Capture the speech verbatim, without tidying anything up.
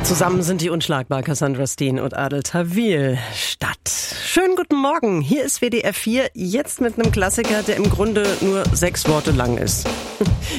Zusammen sind die unschlagbar Cassandra Steen und Adel Tawil. Stadt. Schönen guten Morgen. Hier ist W D R vier, jetzt mit einem Klassiker, der im Grunde nur sechs Worte lang ist.